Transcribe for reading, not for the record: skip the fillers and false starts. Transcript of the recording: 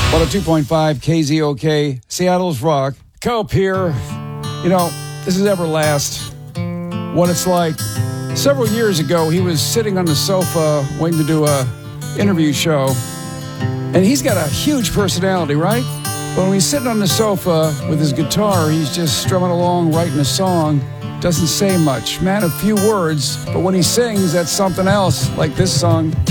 102.5 KZOK, Seattle's Rock. Cope here. You know, this is Everlast. What it's like. Several years ago, he was sitting on the sofa waiting to do a interview show. And he's got a huge personality, right? But when he's sitting on the sofa with his guitar, he's just strumming along, writing a song. Doesn't say much. Man, a few words. But when he sings, that's something else, like this song.